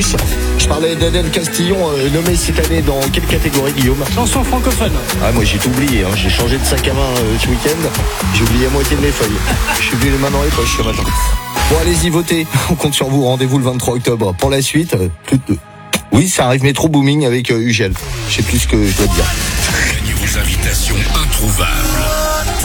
plus. Je parlais d'Adèle Castillon, nommée cette année dans quelle catégorie, Guillaume? Chanson francophone. Ah, moi j'ai tout oublié, j'ai changé de sac à main ce week-end. J'ai oublié la moitié de mes feuilles. Je suis venu les mains dans les poches ce matin. Bon, allez-y, votez. On compte sur vous. Rendez-vous le 23 octobre. Pour la suite, oui, ça arrive Métro Booming avec Ugel. Je sais plus ce que je dois dire. Gagnez vos invitations introuvables.